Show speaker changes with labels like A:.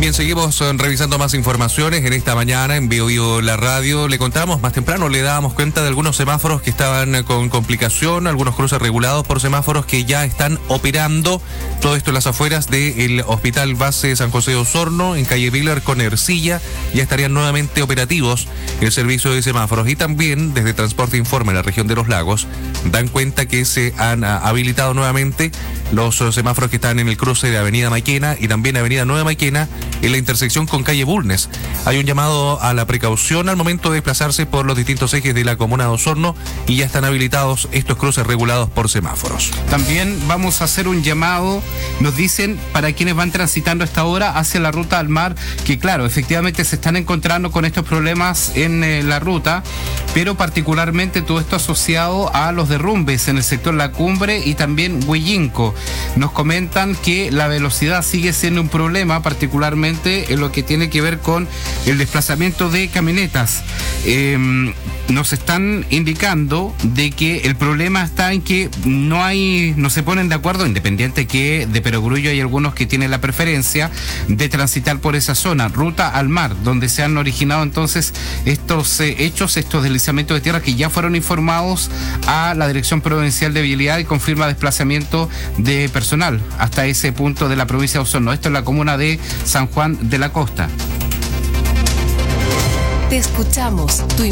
A: Bien, seguimos revisando más informaciones en esta mañana en Bio la radio. Le contamos más temprano, le dábamos cuenta de algunos semáforos que estaban con complicación, algunos cruces regulados por semáforos que ya están operando. Todo esto en las afueras del Hospital Base San José de Osorno, en calle Vilar con Ercilla. Ya estarían nuevamente operativos el servicio de semáforos. Y también desde Transporte Informa en la región de Los Lagos dan cuenta que se han habilitado nuevamente los semáforos que están en el cruce de Avenida Maquena y también Avenida Nueva Maquena en la intersección con calle Bulnes. Hay un llamado a la precaución al momento de desplazarse por los distintos ejes de la comuna de Osorno y ya están habilitados estos cruces regulados por semáforos.
B: También vamos a hacer un llamado, nos dicen, para quienes van transitando a esta hora hacia la ruta al mar, que claro, efectivamente se están encontrando con estos problemas en la ruta, pero particularmente todo esto asociado a los derrumbes en el sector La Cumbre y también Huillinco. Nos comentan que la velocidad sigue siendo un problema, particularmente en lo que tiene que ver con el desplazamiento de camionetas. Nos están indicando de que el problema está en que no se ponen de acuerdo, independiente que de Perogrullo hay algunos que tienen la preferencia de transitar por esa zona, ruta al mar, donde se han originado entonces estos hechos, estos deslizamientos de tierra que ya fueron informados a la Dirección Provincial de Vialidad y confirma desplazamiento de personal hasta ese punto de la provincia de Osorno. Esto es la comuna de San Juan de la Costa.
C: Te escuchamos, tu